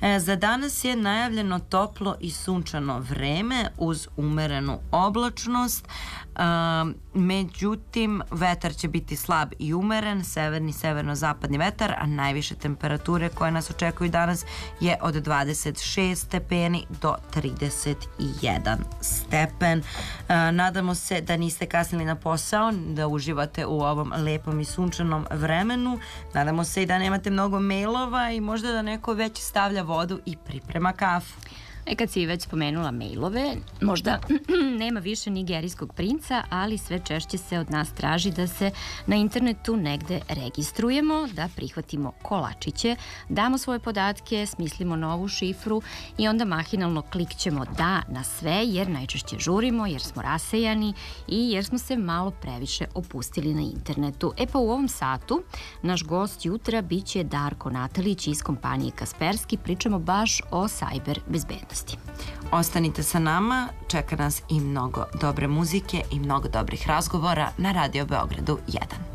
Za danas je najavljeno toplo i sunčano vreme uz umerenu oblačnost. Međutim, vetar će biti slab i umeren, severni, severno-zapadni vetar, a najviše temperature koje nas očekuju danas je od 26 stepeni do 31 stepen. Nadamo se da niste kasnili na posao, da uživate u ovom lepom i sunčanom vremenu. Nadamo se i da nemate mnogo mailova i možda da neko već stavlja vodu i priprema kafu. Kad si već spomenula mailove, možda nema više nigerijskog princa, ali sve češće se od nas traži da se na internetu negde registrujemo, da prihvatimo kolačiće, damo svoje podatke, smislimo novu šifru i onda mahinalno klikćemo da na sve, jer najčešće žurimo, jer smo rasejani i jer smo se malo previše opustili na internetu. Pa u ovom satu naš gost jutra biće Darko Natalić iz kompanije Kasperski. Pričamo baš o cyber bezbednosti. Ostanite sa nama, čeka nas i mnogo dobre muzike i mnogo dobrih razgovora na Radio Beogradu 1.